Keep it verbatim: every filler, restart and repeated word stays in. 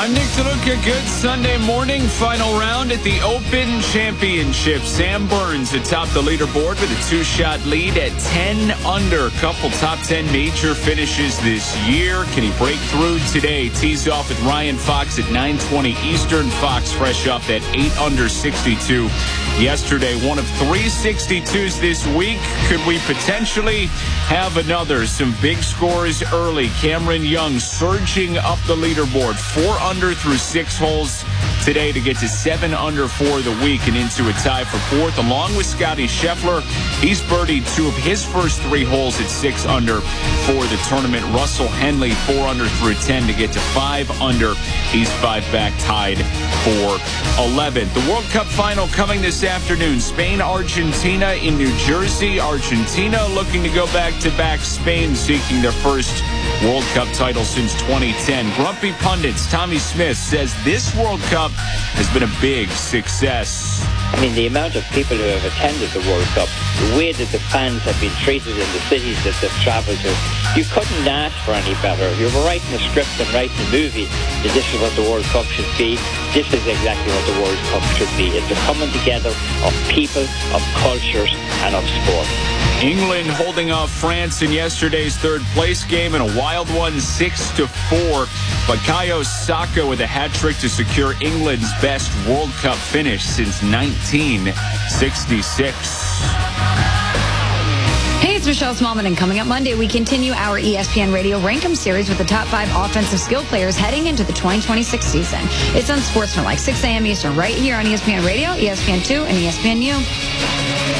I'm Nick DeLuca. Good Sunday morning. Final round at the Open Championship. Sam Burns atop the leaderboard with a two-shot lead at ten under. Couple top ten major finishes this year. Can he break through today? Tees off with Ryan Fox at nine twenty Eastern. Fox fresh up at eight under sixty-two yesterday. One of three sixty-twos this week. Could we potentially have another? Some big scores early. Cameron Young surging up the leaderboard. Four under through six holes today to get to seven under for the week and into a tie for fourth, along with Scotty Scheffler. He's birdied two of his first three holes at six under for the tournament. Russell Henley, four under through ten to get to five under. He's five back, tied for eleventh. The World Cup final coming this afternoon. Spain, Argentina in New Jersey. Argentina looking to go back-to-back. Spain seeking their first World Cup title since twenty ten. Grumpy pundits Tommy Smith says this World Cup has been a big success. I mean, the amount of people who have attended the World Cup, the way that the fans have been treated in the cities that they've travelled to, you couldn't ask for any better. If you were writing a script and writing a movie that this is what the World Cup should be, this is exactly what the World Cup should be. It's a coming together of people, of cultures, and of sport. England holding off France in yesterday's third place game in a wild one, six to four. Bukayo Saka with a hat trick to secure England's best World Cup finish since nineteen sixty-six. Hey, it's Michelle Smallman, and coming up Monday, we continue our E S P N Radio Rankum series with the top five offensive skill players heading into the twenty twenty-six season. It's Unsportsmanlike, six a.m. Eastern, right here on E S P N Radio, E S P N two, and E S P N U.